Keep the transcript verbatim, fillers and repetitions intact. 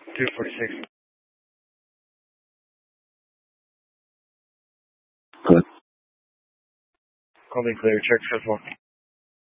two forty-six. Good. Call me clear. Check first one.